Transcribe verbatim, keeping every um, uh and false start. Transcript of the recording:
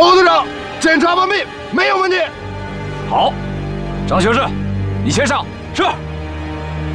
报告队长，检查完毕，没有问题。 好，张学士，你先上。是。